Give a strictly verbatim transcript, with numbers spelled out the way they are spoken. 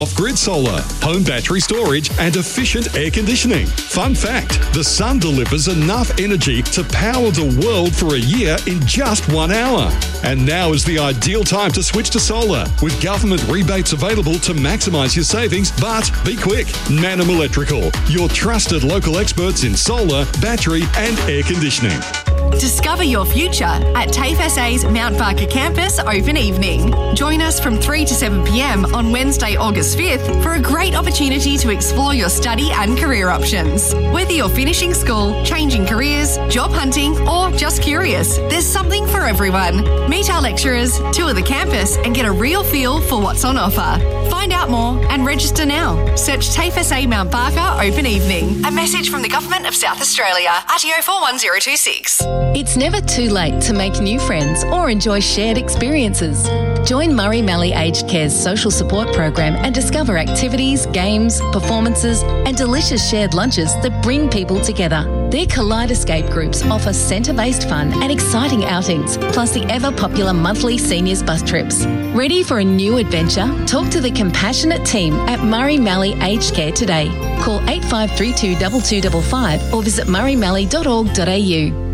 Off-grid solar, home battery storage and efficient air conditioning. Fun fact, the sun delivers enough energy to power the world for a year in just one hour. And now is the ideal time to switch to solar, with government rebates available to maximise your savings. But be quick, Manum Electrical, your trusted local experts in solar, battery and air conditioning. Discover your future at TAFE S A's Mount Barker campus Open Evening. Join us from three to seven p m on Wednesday, August fifth for a great opportunity to explore your study and career options. Whether you're finishing school, changing careers, job hunting or just curious, there's something for everyone. Meet our lecturers, tour the campus and get a real feel for what's on offer. Find out more and register now. Search TAFE S A Mount Barker Open Evening. A message from the Government of South Australia. R T O four one zero two six. It's never too late to make new friends or enjoy shared experiences. Join Murray Mallee Aged Care's social support program and discover activities, games, performances and delicious shared lunches that bring people together. Their Kaleidoscape groups offer centre-based fun and exciting outings, plus the ever-popular monthly seniors bus trips. Ready for a new adventure? Talk to the compassionate team at Murray Mallee Aged Care today. Call eight five three two two two five five or visit murray mallee dot org dot a u.